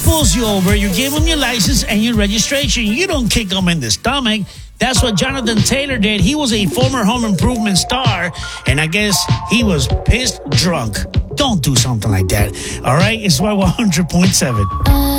pulls you over, you give him your license and your registration. You don't kick him in the stomach. That's what Jonathan Taylor did. He was a former home improvement star, and I guess he was pissed drunk. Don't do something like that. All right? It's Y 100.7.